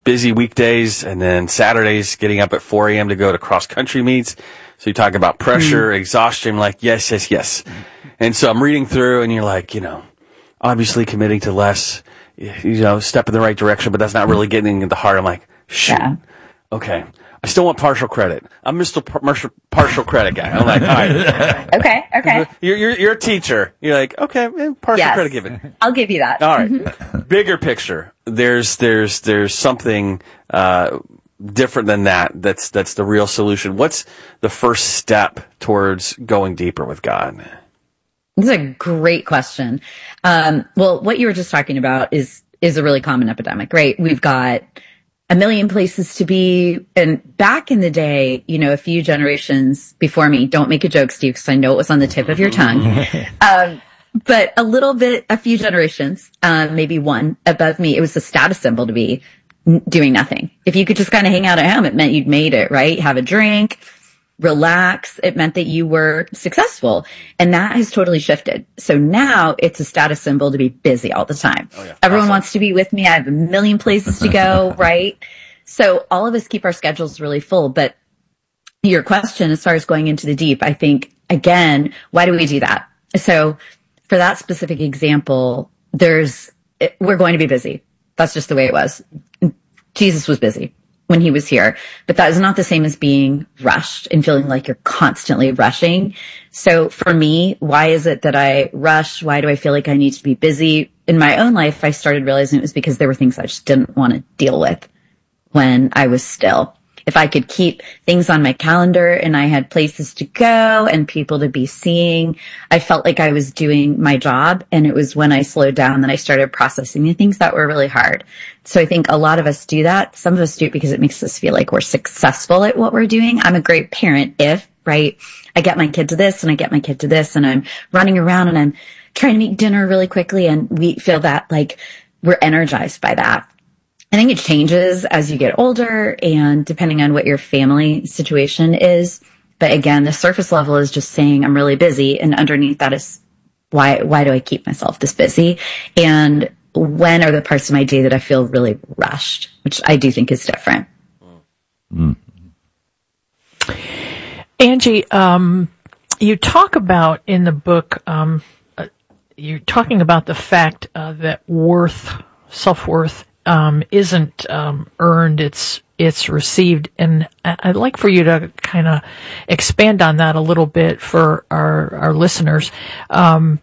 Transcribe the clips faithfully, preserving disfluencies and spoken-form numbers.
busy weekdays, and then Saturdays getting up at four a.m. to go to cross-country meets. So you talk about pressure, mm. exhaustion, like, yes, yes, yes. And so I'm reading through, and you're like, you know, obviously committing to less, you know, step in the right direction, but that's not really getting in the heart. I'm like, shoot, yeah. okay. I still want partial credit. I'm Mister Partial, partial credit guy. I'm like, all right. Okay, okay. You're, you're, you're a teacher. You're like, okay, partial yes. credit given. I'll give you that. All right. Mm-hmm. Bigger picture. There's, there's, there's something, uh, different than that. That's, that's the real solution. What's the first step towards going deeper with God? This is a great question. Um, well, what you were just talking about is, is a really common epidemic, right? We've got a million places to be. And back in the day, you know, a few generations before me, don't make a joke, Steve, because I know it was on the tip of your tongue. um, but a little bit, a few generations, um, maybe one above me, it was a status symbol to be n- doing nothing. If you could just kind of hang out at home, it meant you'd made it, right? Have a drink, relax. It meant that you were successful. And that has totally shifted. So now it's a status symbol to be busy all the time. Oh, yeah. Everyone awesome. Wants to be with me. I have a million places to go, right? So all of us keep our schedules really full. But your question, as far as going into the deep, I think, again, why do we do that? So for that specific example, there's, we're going to be busy. That's just the way it was. Jesus was busy when he was here, but that is not the same as being rushed and feeling like you're constantly rushing. So for me, why is it that I rush? Why do I feel like I need to be busy? In my own life, I started realizing it was because there were things I just didn't want to deal with when I was still. If I could keep things on my calendar and I had places to go and people to be seeing, I felt like I was doing my job. And it was when I slowed down that I started processing the things that were really hard. So I think a lot of us do that. Some of us do it because it makes us feel like we're successful at what we're doing. I'm a great parent if, right, I get my kid to this and I get my kid to this and I'm running around and I'm trying to make dinner really quickly. And we feel that like we're energized by that. I think it changes as you get older and depending on what your family situation is. But again, the surface level is just saying I'm really busy. And underneath that is why, why do I keep myself this busy? And when are the parts of my day that I feel really rushed, which I do think is different. Mm. Angie, um, you talk about in the book, um, uh, you're talking about the fact uh, that worth, self-worth, Um, isn't um, earned, it's it's received. And I'd like for you to kind of expand on that a little bit for our, our listeners. Um,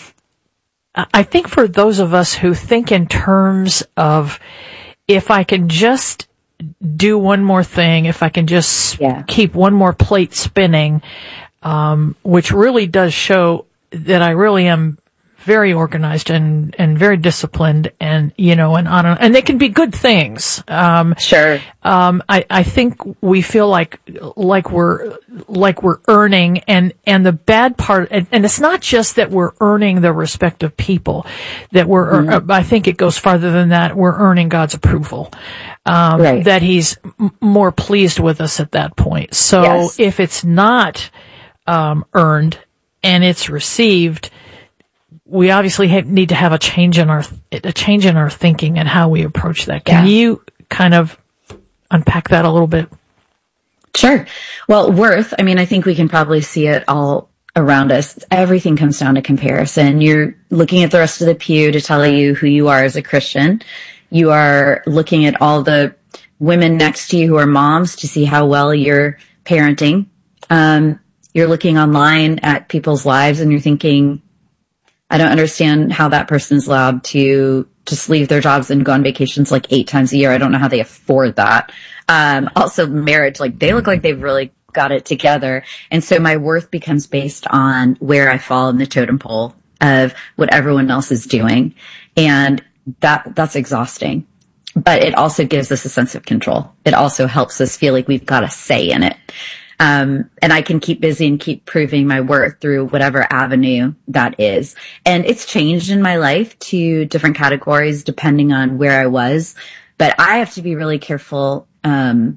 I think for those of us who think in terms of if I can just do one more thing, if I can just yeah. keep one more plate spinning, um, which really does show that I really am very organized and, and very disciplined and, you know, and on, and they can be good things. Um, sure. Um, I, I think we feel like, like we're, like we're earning and, and the bad part, and, and it's not just that we're earning the respect of people, that we're, mm-hmm. I think it goes farther than that. We're earning God's approval. Um, right. That he's m- more pleased with us at that point. So yes. if it's not, um, earned and it's received, we obviously have, need to have a change in our a change in our thinking and how we approach that. Can yeah. you kind of unpack that a little bit? Sure. Well, worth, I mean, I think we can probably see it all around us. Everything comes down to comparison. You're looking at the rest of the pew to tell you who you are as a Christian. You are looking at all the women next to you who are moms to see how well you're parenting. Um, you're looking online at people's lives and you're thinking, I don't understand how that person's allowed to just leave their jobs and go on vacations like eight times a year. I don't know how they afford that. Um, also marriage, like they look like they've really got it together. And so my worth becomes based on where I fall in the totem pole of what everyone else is doing. And that, that's exhausting, but it also gives us a sense of control. It also helps us feel like we've got a say in it. Um, and I can keep busy and keep proving my worth through whatever avenue that is. And it's changed in my life to different categories depending on where I was. But I have to be really careful, um,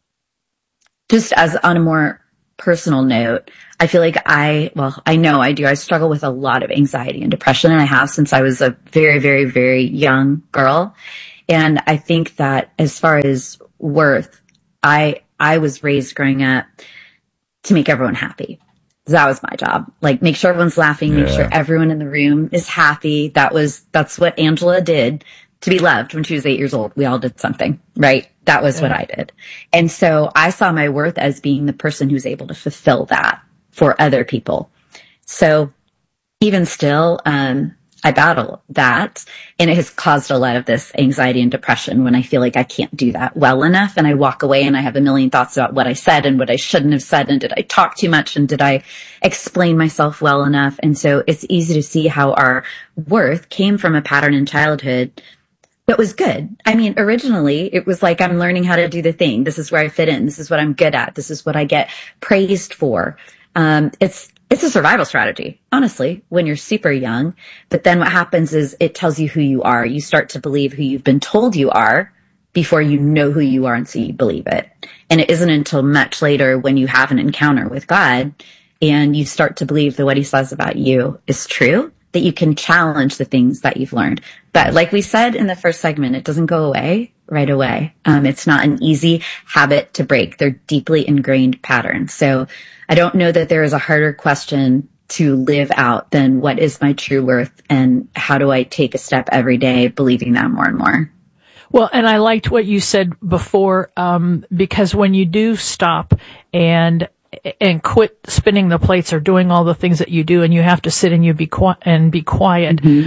just as on a more personal note. I feel like I, well, I know I do. I struggle with a lot of anxiety and depression, and I have since I was a very, very, very young girl. And I think that as far as worth, I, I was raised growing up to make everyone happy. That was my job. Like, make sure everyone's laughing, yeah. make sure everyone in the room is happy. That was, that's what Angela did to be loved when she was eight years old. We all did something, right? That was yeah. what I did. And so I saw my worth as being the person who's able to fulfill that for other people. So even still, um, I battle that, and it has caused a lot of this anxiety and depression when I feel like I can't do that well enough, and I walk away and I have a million thoughts about what I said and what I shouldn't have said, and did I talk too much, and did I explain myself well enough? And so it's easy to see how our worth came from a pattern in childhood that was good. I mean, originally it was like, I'm learning how to do the thing. This is where I fit in. This is what I'm good at. This is what I get praised for. Um, it's It's a survival strategy, honestly, when you're super young. But then what happens is it tells you who you are. You start to believe who you've been told you are before you know who you are, and so you believe it. And it isn't until much later when you have an encounter with God and you start to believe that what he says about you is true, that you can challenge the things that you've learned. But like we said in the first segment, it doesn't go away right away. Um, it's not an easy habit to break. They're deeply ingrained patterns. So I don't know that there is a harder question to live out than what is my true worth, and how do I take a step every day believing that more and more. Well, and I liked what you said before, um, because when you do stop and and quit spinning the plates or doing all the things that you do, and you have to sit and you be qui- and be quiet, mm-hmm.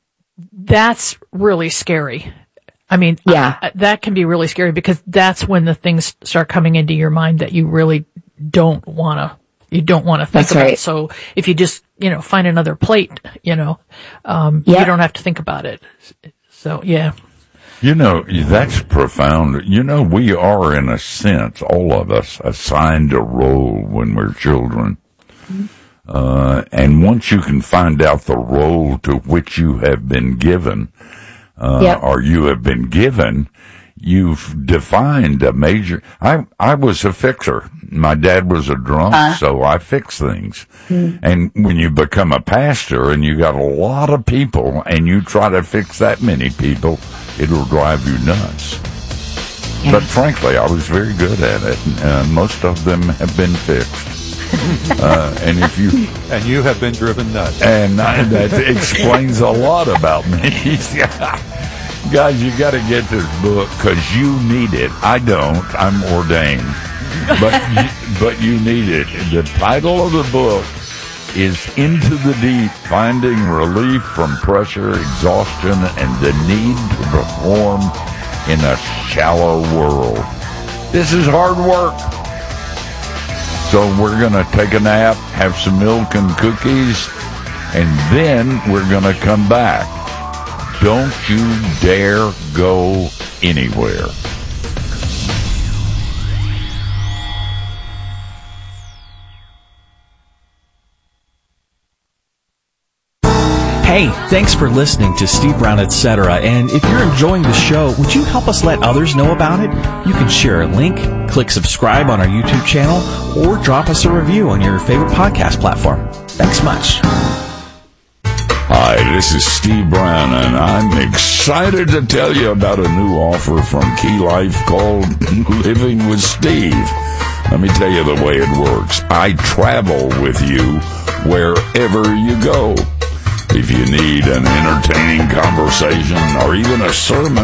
that's really scary. I mean, yeah. I, that can be really scary, because that's when the things start coming into your mind that you really don't want to, you don't want to think that's about. Right. So if you just, you know, find another plate, you know, um, yeah. you don't have to think about it. So, yeah. You know, that's profound. You know, we are, in a sense, all of us, assigned a role when we're children. Mm-hmm. Uh, and once you can find out the role to which you have been given, uh, yep. or you have been given, you've defined a major, I, I was a fixer. My dad was a drunk, uh. so I fix things. Mm. And when you become a pastor and you got a lot of people and you try to fix that many people, it'll drive you nuts. Yeah. But frankly, I was very good at it. Uh, most of them have been fixed. uh, and if you and you have been driven nuts, and I, that explains a lot about me. Guys, you got to get this book because you need it. I don't. I'm ordained, but you, but you need it. The title of the book is "Into the Deep: Finding Relief from Pressure, Exhaustion, and the Need to Perform in a Shallow World." This is hard work. So we're going to take a nap, have some milk and cookies, and then we're going to come back. Don't you dare go anywhere. Hey, thanks for listening to Steve Brown, et cetera. And if you're enjoying the show, would you help us let others know about it? You can share a link, click subscribe on our YouTube channel, or drop us a review on your favorite podcast platform. Thanks much. Hi, this is Steve Brown, and I'm excited to tell you about a new offer from Key Life called Living with Steve. Let me tell you the way it works. I travel with you wherever you go. If you need an entertaining conversation or even a sermon,